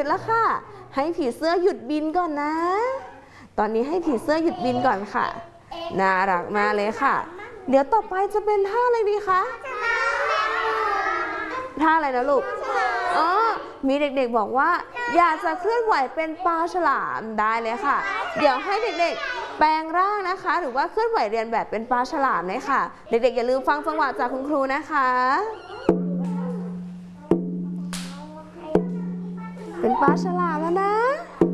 ยุดแล้วค่ะให้ผีเสื้อหยุดบินก่อนนะตอนนี้ให้ผีเสื้อหยุดบินก่อนค่ะน่ารักมากเลยค่ะเดี๋ยวต่อไปจะเป็นท่าอะไรดีคะท่าอะไรนะลูกอ๋อมีเด็กๆบอกว่าอยากจะเคลื่อนไหวเป็นปลาฉลามได้เลยค่ะเดี๋ยวให้เด็กๆแปลงร่างนะคะหรือว่าเคลื่อนไหวเรียนแบบเป็นปลาฉลามเลยค่ะเด็กๆอย่าลืมฟังจังหวะจากคุณครูนะคะเป็นปลาฉลามแล้วนะ